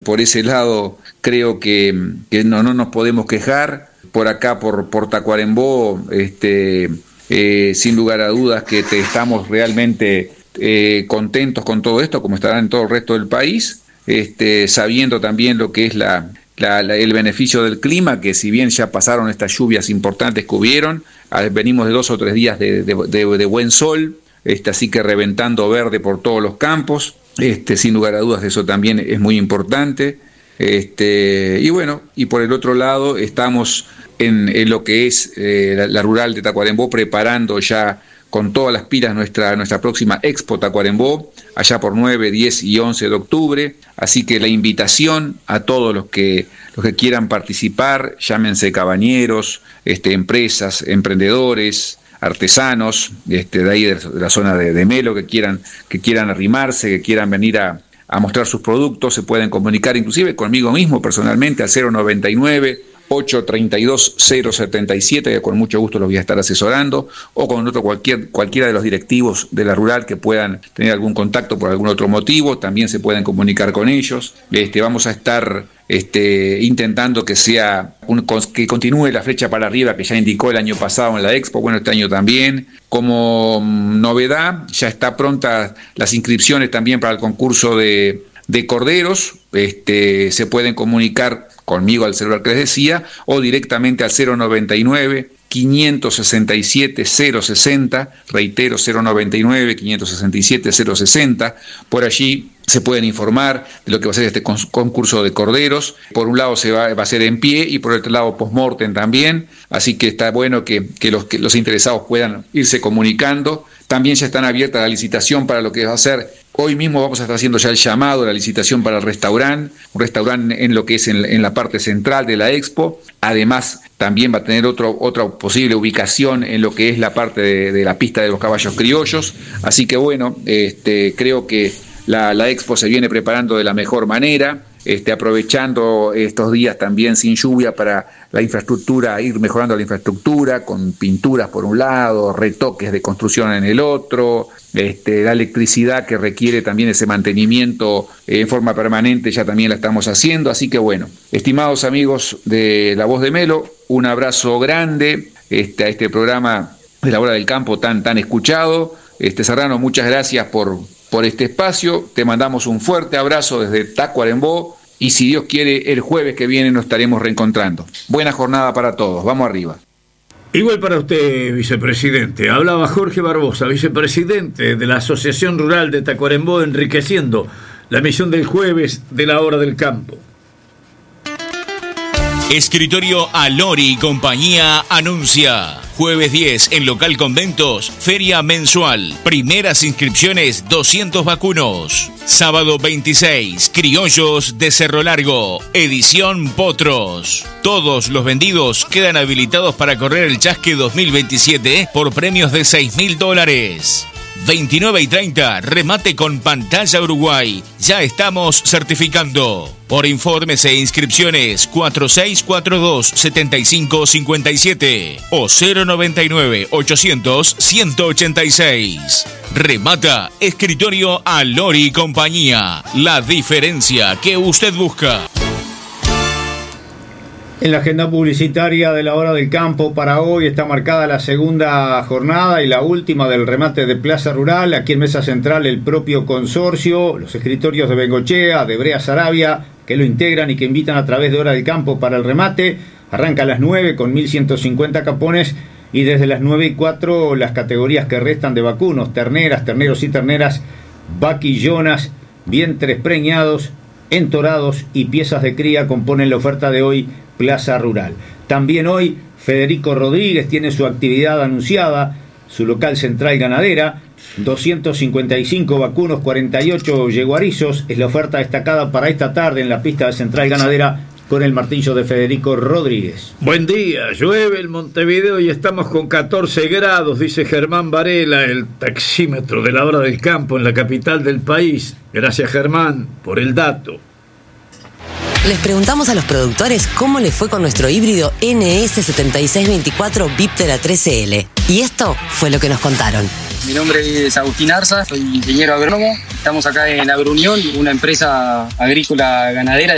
por ese lado creo que no nos podemos quejar. Por acá, por Tacuarembó, sin lugar a dudas que estamos realmente contentos con todo esto, como estarán en todo el resto del país, sabiendo también lo que es el beneficio del clima, que si bien ya pasaron estas lluvias importantes que hubieron, venimos de 2 o 3 días de buen sol, así que reventando verde por todos los campos, sin lugar a dudas eso también es muy importante. Y bueno, y por el otro lado estamos en lo que es la rural de Tacuarembó, preparando ya con todas las pilas nuestra próxima Expo Tacuarembó, allá por 9, 10 y 11 de octubre, así que la invitación a todos los que quieran participar, llámense cabañeros, empresas, emprendedores, artesanos, de ahí de la zona de Melo, que quieran arrimarse, que quieran venir a mostrar sus productos, se pueden comunicar inclusive conmigo mismo personalmente al 099-832-077, que con mucho gusto los voy a estar asesorando, o con cualquiera de los directivos de la rural que puedan tener algún contacto por algún otro motivo, también se pueden comunicar con ellos. Vamos a estar intentando que que continúe la flecha para arriba que ya indicó el año pasado en la Expo, bueno, este año también. Como novedad, ya está pronta las inscripciones también para el concurso de corderos. Se pueden comunicar conmigo al celular que les decía, o directamente al 099-567-060, reitero, 099-567-060, por allí se pueden informar de lo que va a ser este concurso de corderos. Por un lado va a ser en pie y por otro lado post-mortem también, así que está bueno que los interesados puedan irse comunicando. También ya están abiertas la licitación para lo que va a ser. Hoy mismo vamos a estar haciendo ya el llamado, la licitación para el restaurante, un restaurante en lo que es en la parte central de la Expo. Además, también va a tener otra posible ubicación en lo que es la parte de la pista de los caballos criollos. Así que bueno, creo que la Expo se viene preparando de la mejor manera, aprovechando estos días también sin lluvia para la infraestructura, ir mejorando la infraestructura con pinturas por un lado, retoques de construcción en el otro, la electricidad que requiere también ese mantenimiento en forma permanente ya también la estamos haciendo. Así que bueno, estimados amigos de La Voz de Melo, un abrazo grande a este programa de la Hora del Campo tan escuchado. Serrano, muchas gracias por este espacio, te mandamos un fuerte abrazo desde Tacuarembó y si Dios quiere el jueves que viene nos estaremos reencontrando. Buena jornada para todos, vamos arriba. Igual para usted, vicepresidente. Hablaba Jorge Barbosa, vicepresidente de la Asociación Rural de Tacuarembó, enriqueciendo la emisión del jueves de la Hora del Campo. Escritorio Alori y Compañía anuncia. Jueves 10 en Local Conventos, feria mensual. Primeras inscripciones 200 vacunos. Sábado 26, criollos de Cerro Largo, edición Potros. Todos los vendidos quedan habilitados para correr el Chasque 2027 por premios de $6.000. 29 y 30, remate con pantalla Uruguay. Ya estamos certificando. Por informes e inscripciones 4642-7557 o 099-800-186. Remata Escritorio Alori y Compañía. La diferencia que usted busca. En la agenda publicitaria de la Hora del Campo para hoy está marcada la segunda jornada y la última del remate de Plaza Rural. Aquí en Mesa Central el propio consorcio, los escritorios de Bengochea, de Brea Sarabia, que lo integran y que invitan a través de Hora del Campo para el remate. Arranca a las 9 con 1.150 capones y desde las 9:04 las categorías que restan de vacunos, terneras, terneros y terneras, vaquillonas, vientres preñados, entorados y piezas de cría componen la oferta de hoy Plaza Rural. También hoy Federico Rodríguez tiene su actividad anunciada, su local Central Ganadera, 255 vacunos, 48 yeguarizos, es la oferta destacada para esta tarde en la pista de Central Ganadera con el martillo de Federico Rodríguez. Buen día, llueve en Montevideo y estamos con 14 grados, dice Germán Varela, el taxímetro de la Hora del Campo en la capital del país. Gracias, Germán, por el dato. Les preguntamos a los productores cómo les fue con nuestro híbrido NS7624 Viptera 13L. Y esto fue lo que nos contaron. Mi nombre es Agustín Arza, soy ingeniero agrónomo. Estamos acá en Agrounión, una empresa agrícola ganadera